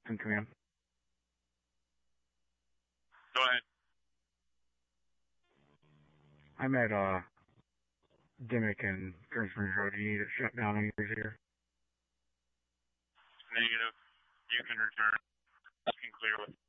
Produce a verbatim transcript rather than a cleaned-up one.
Come in. Go ahead. I'm at uh, Dimmick and Grimsbridge Road. Do you need it shut down anyways here? Negative. You can return. You can clear with